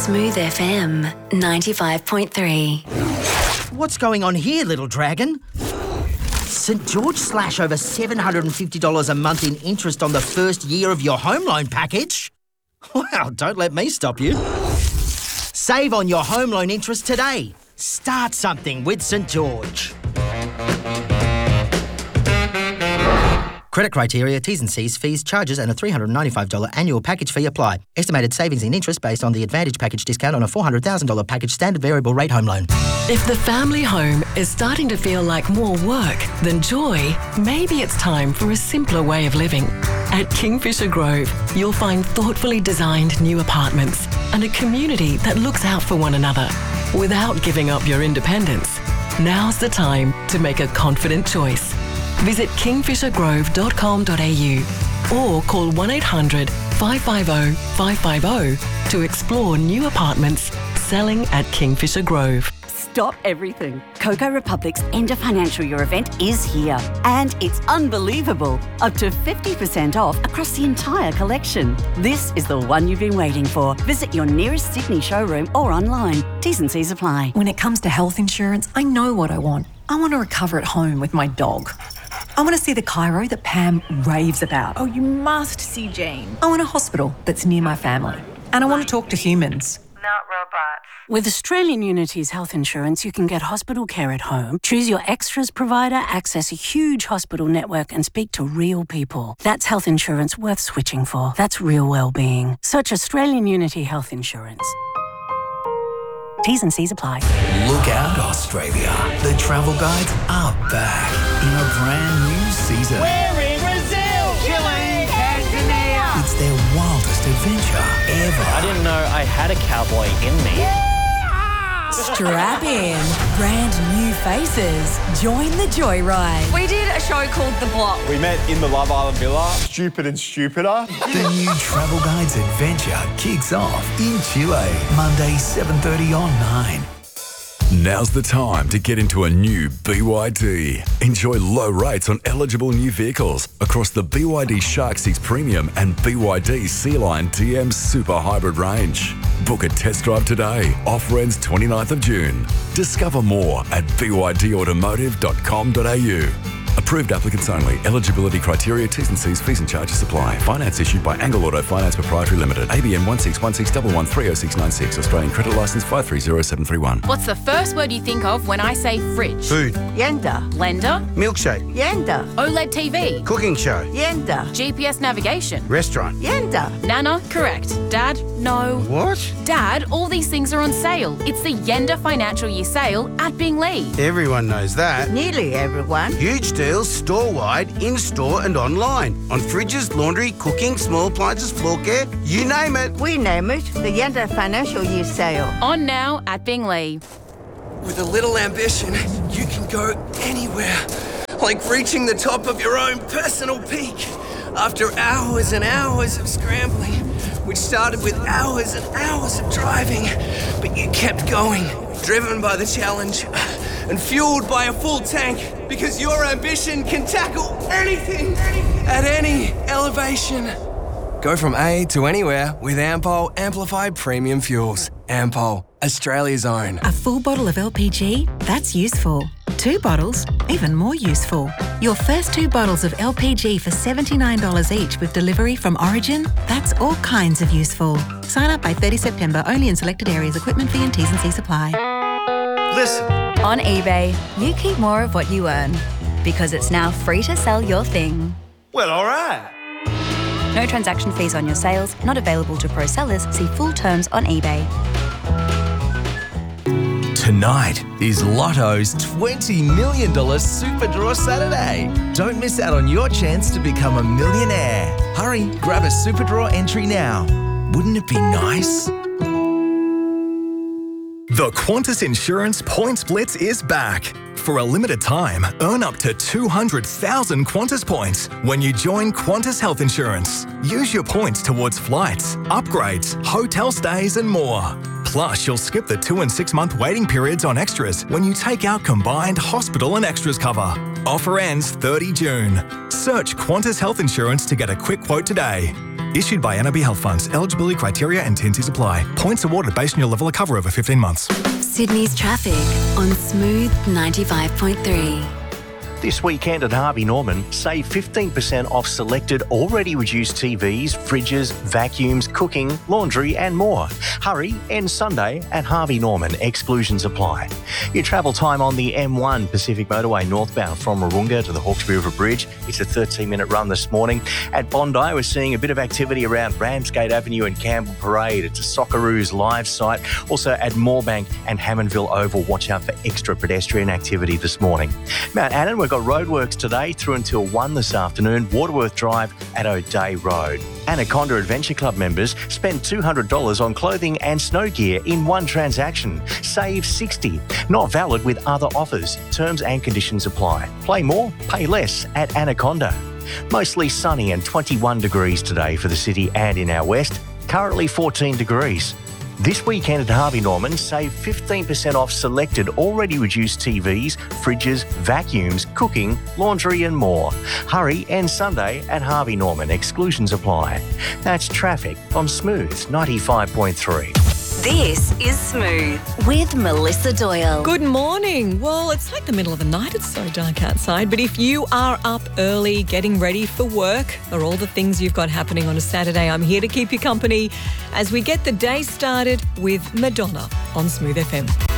Smooth FM 95.3. What's going on here, little dragon? St George slash over $750 a month in interest on the first year of your home loan package? Well, don't let me stop you. Save on your home loan interest today. Start something with St George. Credit criteria, T's and C's, fees, charges and a $395 annual package fee apply. Estimated savings in interest based on the Advantage package discount on a $400,000 package standard variable rate home loan. If the family home is starting to feel like more work than joy, maybe it's time for a simpler way of living. At Kingfisher Grove, you'll find thoughtfully designed new apartments and a community that looks out for one another without giving up your independence. Now's the time to make a confident choice. Visit kingfishergrove.com.au or call 1-800 550 550 to explore new apartments selling at Kingfisher Grove. Stop everything. Coco Republic's End of Financial Year event is here. And it's unbelievable. Up to 50% off across the entire collection. This is the one you've been waiting for. Visit your nearest Sydney showroom or online. T's and C's apply. When it comes to health insurance, I know what I want. I want to recover at home with my dog. I want to see the chiro that Pam raves about. Oh, you must see Jane. I want a hospital that's near my family. And I want to talk to humans. Not robots. With Australian Unity's health insurance, you can get hospital care at home, choose your extras provider, access a huge hospital network and speak to real people. That's health insurance worth switching for. That's real well-being. Search Australian Unity Health Insurance. T's and C's apply. Look out, Australia. The travel guides are back in a brand new season. We're in Brazil, Chile, Tanzania. It's their wildest adventure ever. I didn't know I had a cowboy in me. Strap in. Brand new faces. Join the joyride. We did a show called The Block. We met in the Love Island Villa. Stupid and stupider. The new Travel Guides adventure kicks off in Chile, Monday 7:30 on 9. Now's the time to get into a new BYD. Enjoy low rates on eligible new vehicles across the BYD Shark 6 Premium and BYD Sea-Line DM Super Hybrid range. Book a test drive today. Offer ends 29th of June. Discover more at bydautomotive.com.au. Approved applicants only. Eligibility criteria, T's and C's, fees and charges apply. Finance issued by Angle Auto Finance Proprietary Limited. ABN 16161130696. Australian credit licence 530731. What's the first word you think of when I say fridge? Food. Yenda. Blender. Milkshake. Yenda. OLED TV. Cooking show. Yenda. GPS navigation. Restaurant. Yenda. Nana, correct. Dad, no. What? Dad, all these things are on sale. It's the Yenda Financial Year sale at Binglee. Everyone knows that. Nearly everyone. Huge deals store-wide, in-store and online. On fridges, laundry, cooking, small appliances, floor care, you name it. We name it the Yenda Financial Year sale. On now at Binglee. With a little ambition, you can go anywhere. Like reaching the top of your own personal peak. After hours and hours of scrambling, which started with hours and hours of driving, but you kept going, driven by the challenge and fueled by a full tank, because your ambition can tackle anything at any elevation. Go from A to anywhere with Ampol Amplified Premium Fuels. Ampol, Australia's own. A full bottle of LPG? That's useful. 2 bottles? Even more useful. Your first 2 bottles of LPG for $79 each with delivery from Origin? That's all kinds of useful. Sign up by 30 September, only in selected areas. Equipment fee and T's and C's apply. Listen. On eBay, you keep more of what you earn, because it's now free to sell your thing. Well, all right. No transaction fees on your sales, not available to pro sellers. See full terms on eBay. Tonight is Lotto's $20 million Super Draw Saturday. Don't miss out on your chance to become a millionaire. Hurry, grab a Super Draw entry now. Wouldn't it be nice? The Qantas Insurance Points Blitz is back. For a limited time, earn up to 200,000 Qantas points when you join Qantas Health Insurance. Use your points towards flights, upgrades, hotel stays and more. Plus, you'll skip the 2 and 6 month waiting periods on extras when you take out combined hospital and extras cover. Offer ends 30 June. Search Qantas Health Insurance to get a quick quote today. Issued by NAB Health Funds. Eligibility criteria and T&Cs apply. Points awarded based on your level of cover over 15 months. Sydney's traffic on Smooth 95.3. This weekend at Harvey Norman, save 15% off selected already reduced TVs, fridges, vacuums, cooking, laundry and more. Hurry, end Sunday at Harvey Norman. Exclusions apply. Your travel time on the M1 Pacific Motorway northbound from Warunga to the Hawkesbury River Bridge. It's a 13-minute run this morning. At Bondi, we're seeing a bit of activity around Ramsgate Avenue and Campbell Parade. It's a Socceroos live site. Also at Moorebank and Hammondville Oval. Watch out for extra pedestrian activity this morning. Mount Annan, we've got roadworks today through until 1 this afternoon. Waterworth Drive at O'Day Road. Anaconda Adventure Club members spend $200 on clothing and snow gear in one transaction. Save $60. Not valid with other offers. Terms and conditions apply. Play more, pay less at Anaconda. Mostly sunny and 21 degrees today for the city and in our west. Currently 14 degrees. This weekend at Harvey Norman, save 15% off selected already reduced TVs, fridges, vacuums, cooking, laundry and more. Hurry, end Sunday at Harvey Norman. Exclusions apply. That's traffic on Smooth 95.3. This is Smooth with Melissa Doyle. Good morning. Well, it's like the middle of the night. It's so dark outside. But if you are up early, getting ready for work, or all the things you've got happening on a Saturday, I'm here to keep you company as we get the day started with Madonna on Smooth FM.